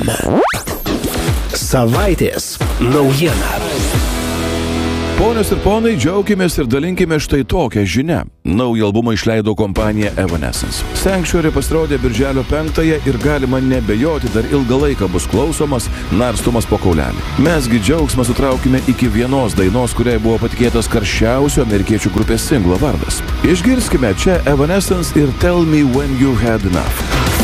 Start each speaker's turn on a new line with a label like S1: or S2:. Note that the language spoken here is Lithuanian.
S1: FM. Savaitės naujiena.
S2: Ponios ir ponai, džiaukimės ir dalinkime štai tokią žinią. Naują albumą išleido kompanija Evanescence. Sanctuary pasirodė birželio 5-ąją ir galima nebejoti, dar ilgą laiką bus klausomas, narstomas po kaulelį. Mesgi džiaugsmą sutraukime iki vienos dainos, kuriai buvo patikėtas karščiausio amerikiečių grupės singlo vardas. Išgirskime čia Evanescence ir Tell Me When You Had Enough.